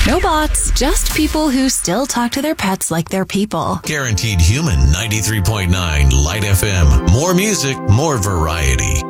No bots, just people who still talk to their pets like they're people. Guaranteed Human 93.9 Light FM. More music, more variety.